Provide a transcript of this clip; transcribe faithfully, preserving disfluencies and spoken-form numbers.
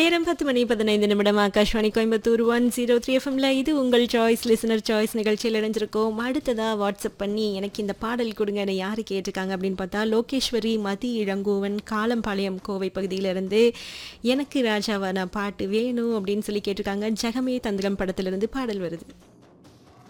நேரம் பத்து மணி பதினைந்து நிமிடம் Akashvani Coimbatore one zero three எஃப்எம்ல இது உங்கள் சாய்ஸ் லிசனர் சாய்ஸ் நிகழ்ச்சியில் இணைஞ்சிருக்கோம். அடுத்ததா வாட்ஸ்அப் பண்ணி எனக்கு இந்த பாடல் கொடுங்க யாரு கேட்டிருக்காங்க அப்படின்னு பார்த்தா லோகேஸ்வரி மதி இளங்கோவன் காலம்பாளையம் கோவை பகுதியிலிருந்து எனக்கு ராஜாவான பாட்டு வேணும் அப்படின்னு சொல்லி கேட்டிருக்காங்க. ஜெகமே தந்திரம் படத்திலிருந்து பாடல் வருது.